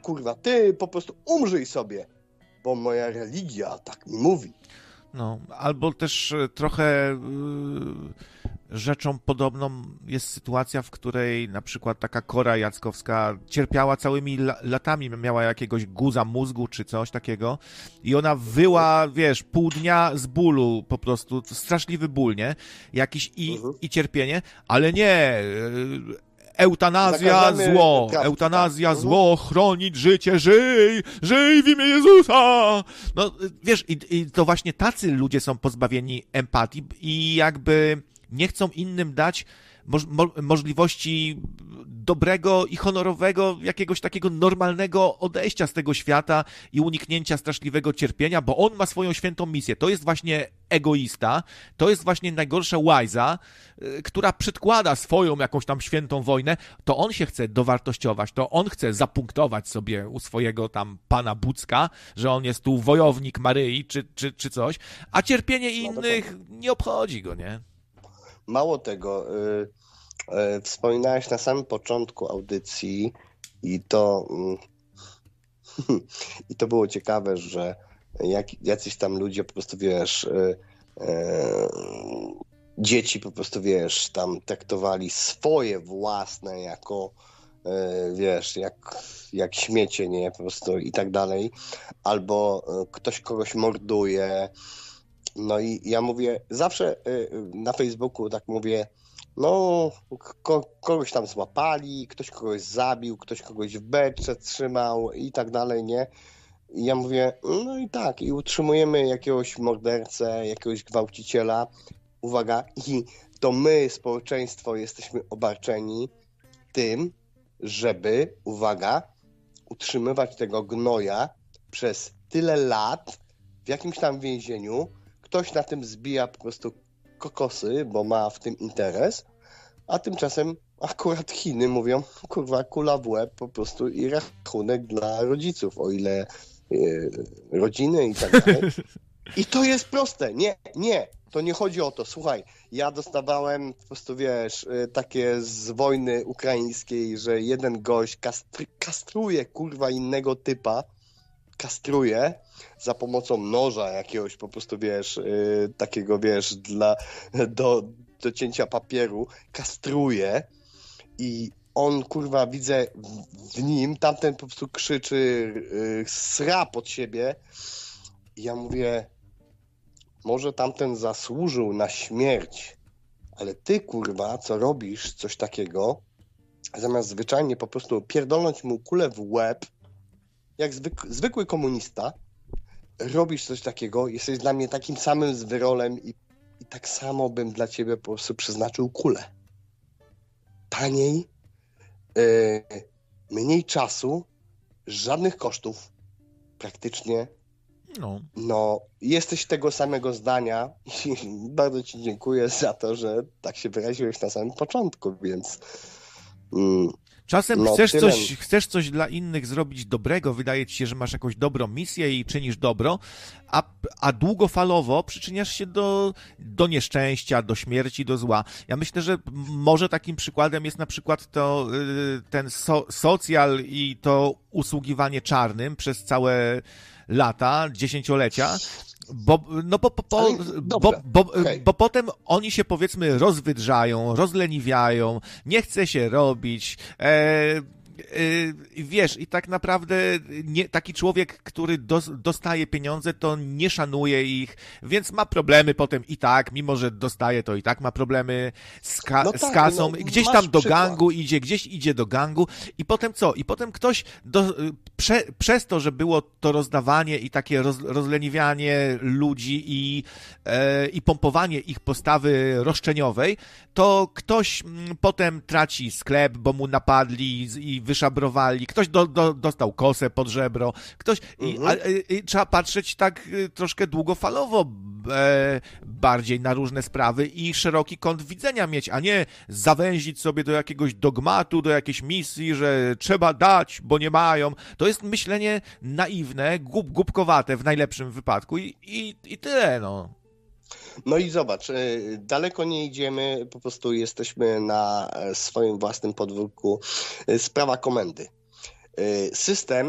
kurwa, ty po prostu umrzyj sobie, bo moja religia tak mi mówi. No, albo też trochę rzeczą podobną jest sytuacja, w której na przykład taka Kora Jackowska cierpiała całymi latami, miała jakiegoś guza mózgu czy coś takiego i ona wyła, wiesz, pół dnia z bólu po prostu, straszliwy ból, nie? Jakiś i cierpienie, ale nie... Eutanazja zło, eutanazja zło, chronić życie, żyj w imię Jezusa! No, wiesz, i to właśnie tacy ludzie są pozbawieni empatii i jakby nie chcą innym dać możliwości dobrego i honorowego, jakiegoś takiego normalnego odejścia z tego świata i uniknięcia straszliwego cierpienia, bo on ma swoją świętą misję. To jest właśnie egoista, to jest właśnie najgorsza łajza, która przedkłada swoją jakąś tam świętą wojnę, to on się chce dowartościować, to on chce zapunktować sobie u swojego tam pana Bucka, że on jest tu wojownik Maryi czy coś, a cierpienie innych nie obchodzi go, nie? Mało tego, wspominałeś na samym początku audycji i to było ciekawe, że jacyś tam ludzie po prostu, wiesz, dzieci po prostu, wiesz, tam traktowali swoje własne jako, wiesz, jak śmiecie, nie, po prostu i tak dalej, albo ktoś kogoś morduje. No i ja mówię, zawsze na Facebooku tak mówię, no kogoś tam złapali, ktoś kogoś zabił, ktoś kogoś w beczce trzymał i tak dalej, nie? I ja mówię, no i tak, i utrzymujemy jakiegoś mordercę, jakiegoś gwałciciela, uwaga, i to my, społeczeństwo, jesteśmy obarczeni tym, żeby, uwaga, utrzymywać tego gnoja przez tyle lat w jakimś tam więzieniu. Ktoś na tym zbija po prostu kokosy, bo ma w tym interes, a tymczasem akurat Chiny mówią, kurwa, kula w łeb po prostu i rachunek dla rodziców, o ile rodziny i tak dalej. I to jest proste. Nie, to nie chodzi o to. Słuchaj, ja dostawałem po prostu, wiesz, takie z wojny ukraińskiej, że jeden gość kastruje, kurwa, innego typa, kastruje za pomocą noża jakiegoś po prostu, wiesz, takiego, wiesz, do cięcia papieru, kastruje i on, kurwa, widzę w nim, tamten po prostu krzyczy, sra pod siebie i ja mówię, może tamten zasłużył na śmierć, ale ty, kurwa, co robisz coś takiego, zamiast zwyczajnie po prostu pierdolnąć mu kulę w łeb, jak zwykły komunista, robisz coś takiego, jesteś dla mnie takim samym zwyrolem i tak samo bym dla ciebie po prostu przeznaczył kulę. Taniej, mniej czasu, żadnych kosztów, praktycznie. No, jesteś tego samego zdania i bardzo ci dziękuję za to, że tak się wyraziłeś na samym początku, więc... Czasem chcesz coś dla innych zrobić dobrego, wydaje ci się, że masz jakąś dobrą misję i czynisz dobro, a długofalowo przyczyniasz się do nieszczęścia, do śmierci, do zła. Ja myślę, że może takim przykładem jest na przykład ten socjal i to usługiwanie czarnym przez całe lata, dziesięciolecia, bo potem oni się, powiedzmy, rozwydrzają, rozleniwiają, nie chce się robić, wiesz, i tak naprawdę taki człowiek, który dostaje pieniądze, to nie szanuje ich, więc ma problemy potem i tak, mimo że dostaje, to i tak ma problemy z kasą, gdzieś tam do gangu idzie, gdzieś idzie do gangu i potem co? I potem ktoś przez to, że było to rozdawanie i takie rozleniwianie ludzi i pompowanie ich postawy roszczeniowej, to ktoś potem traci sklep, bo mu napadli i wyszabrowali, ktoś dostał kosę pod żebro, ktoś... I trzeba patrzeć tak troszkę długofalowo bardziej na różne sprawy i szeroki kąt widzenia mieć, a nie zawęzić sobie do jakiegoś dogmatu, do jakiejś misji, że trzeba dać, bo nie mają. To jest myślenie naiwne, głupkowate w najlepszym wypadku i tyle, no. No i zobacz, daleko nie idziemy, po prostu jesteśmy na swoim własnym podwórku. Sprawa komendy. System